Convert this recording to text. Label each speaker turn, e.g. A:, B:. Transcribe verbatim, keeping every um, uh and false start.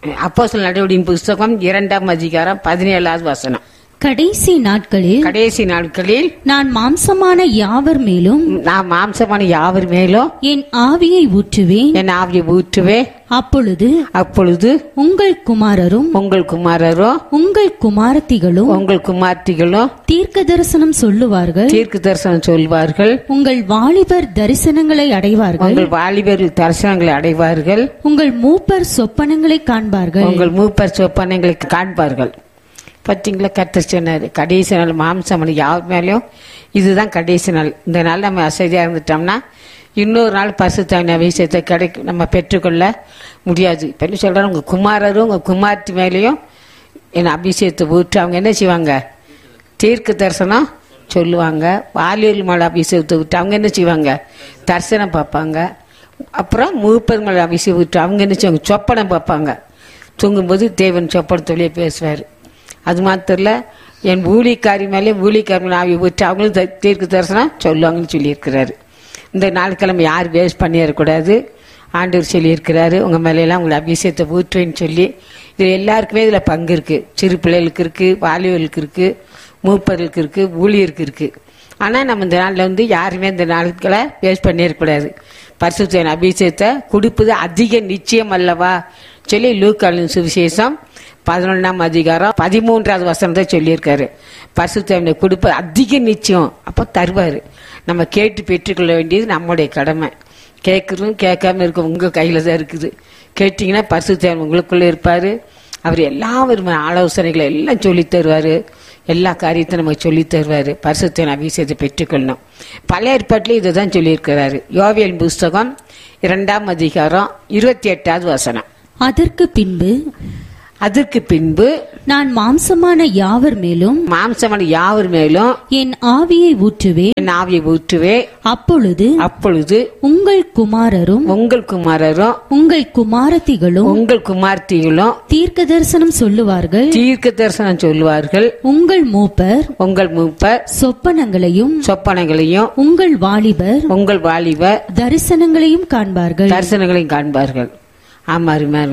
A: அப்போஸ்தலர் நடவடிக்கையின் புஸ்தகம் இரண்டாம் அதிகாரம் பதினேழாவது வசனம்.
B: கடைசி நாட்களில்
A: கடைசி நாட்களில்
B: நான் மாம்சமான யாவர் மேலும்
A: நான் மாம்சமான யாவர் மேலும்
B: என் ஆவியை ஊற்றுவேன்,
A: என் ஆவியை ஊற்றுவே.
B: அப்பொழுது
A: அப்பொழுது
B: உங்கள் குமாரரும்
A: உங்கள் குமாரரும்
B: உங்கள் குமாரத்திகளும்
A: உங்கள் குமார்த்திகளும்
B: தீர்க்க தரிசனம் சொல்லுவார்கள்,
A: தீர்க்க தரிசனம் சொல்வார்கள்.
B: உங்கள் வாலிபர் தரிசனங்களை அடைவார்கள்,
A: உங்கள் வாலிபர் தரிசனங்களை அடைவார்கள்,
B: உங்கள் மூப்பர் சொப்பனங்களை காண்பார்கள்.
A: உங்கள் மூப்பர் சொப்பனங்களை காண்பார்கள். பார்த்தீங்களா, கர்த்தர் சொன்னாரு கடைசி நாள் மாம்சம் யார் மேலேயும் இதுதான் கடைசி நாள். இந்த நாள் நம்ம அசதியாக இருந்துட்டோம்னா இன்னொரு நாள் பரிசுத்தாவின் அபிஷேகத்தை கிடைக்கும் நம்ம பெற்றுக்கொள்ள முடியாது. இப்போ சொல்கிறாங்க உங்கள் குமாரரும் உங்கள் குமார்த்தி மேலேயும் என் அபிஷேகத்தை ஊற்று. அவங்க என்ன செய்வாங்க? தீர்க்க தரிசனம் சொல்லுவாங்க. வாலியல் மேலே அபிஷேகத்தை விட்டு அவங்க என்ன செய்வாங்க? தரிசனம் பார்ப்பாங்க. அப்புறம் மூப்பர் மேலே அபிஷேகம் விட்டு அவங்க என்ன செய்வாங்க? சொப்பனம் பார்ப்பாங்க. தூங்கும்போது தேவன் சொப்பனத்தோடையே பேசுவார். அது மாத்திரல என் ஊழிக்காரி மேலே ஊழிக்காரி மேலே ஆவி விட்டு அவங்களும் தீர்க்க தரிசனம் சொல்லுவாங்கன்னு சொல்லியிருக்கிறாரு. இந்த நாட்கிழமை யார் வேஸ்ட் பண்ணிடக்கூடாது. ஆண்டவர் சொல்லியிருக்கிறாரு உங்கள் மேலையெல்லாம் உங்களை அபிஷேகத்தை ஊற்றுவேன்னு சொல்லி. இது எல்லாருக்குமே இதில் பங்கு இருக்குது. சிறு பிள்ளைகளுக்கு இருக்குது, வாலிபர்களுக்கு இருக்குது, மூப்பர்களுக்கு இருக்குது, ஊழியருக்கு இருக்குது. ஆனால் நம்ம இந்த நாளில் வந்து யாருமே இந்த நாட்களை வேஸ்ட் பண்ணிடக்கூடாது. பரிசுத்த அபிஷேகத்தை கொடுப்பது அதிக நிச்சயம் அல்லவா சொல்லி லூக்காவின் சுவிசேஷம் பதினொன்றாம் அதிகாரம் பதிமூன்றாவது வசனத்தை சொல்லியிருக்காரு. பரிசுத்த கொடுப்பது அதிக நிச்சயம். அப்போ தருவார். நம்ம கேட்டு பெற்றுக்கொள்ள வேண்டியது நம்முடைய கடமை. கேட்குறதும் கேட்காம இருக்கும் உங்கள் கையில் தான் இருக்குது. கேட்டிங்கன்னா பரிசுத்த உங்களுக்குள்ளே இருப்பார். அவர் எல்லா விதமான ஆலோசனைகளை எல்லாம் சொல்லி தருவார். எல்லா காரியத்தையும் நமக்கு சொல்லி தருவார். பரிசுத்த அபிஷேகத்தை பெற்றுக்கொள்ளணும். பழைய ஏற்பாட்டில் இதை தான் சொல்லியிருக்கிறாரு. யோவேல் புஸ்தகம் இரண்டாம் அதிகாரம் இருபத்தி எட்டாவது வசனம்.
B: அதற்கு பின்பு
A: அதற்கு பின்பு
B: நான் மாம்சமான யாவர் மேலும்
A: மாம்சமான யாவர் மேலும்
B: என் ஆவியை ஊற்றுவேன்,
A: என் ஆவியை ஊற்றுவே.
B: அப்பொழுது
A: அப்பொழுது
B: உங்கள் குமாரரும்
A: உங்கள் குமாரரும்
B: உங்கள் குமாரத்திகளும்
A: உங்கள் குமார்த்திகளும்
B: தீர்க்க தரிசனம் சொல்லுவார்கள்,
A: தீர்க்க தரிசனம் சொல்லுவார்கள்.
B: உங்கள் மூப்பர்
A: உங்கள் மூப்பர்
B: சொப்பனங்களையும்
A: சொப்பனங்களையும்
B: உங்கள் வாலிபர்
A: உங்கள் வாலிபர்
B: தரிசனங்களையும் காண்பார்கள்
A: தரிசனங்களையும் காண்பார்கள். ஆமாம்.